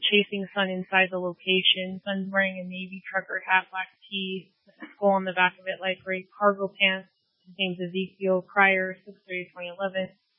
chasing Sun inside the location. Sun's wearing a navy trucker hat, black tee, with a skull on the back of it, light gray cargo pants. His name's Ezekiel Cryer, 6/30/2011.